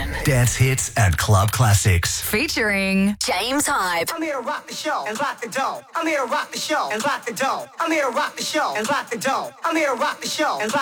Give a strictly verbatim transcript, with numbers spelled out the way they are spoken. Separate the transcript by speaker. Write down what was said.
Speaker 1: station.
Speaker 2: Dance hits and club classics.
Speaker 1: Featuring James Hype.
Speaker 3: I'm here to rock the show and lock the door. I'm here to rock the show and lock the door. I'm here to rock the show and lock the door. I'm here to rock the show and lock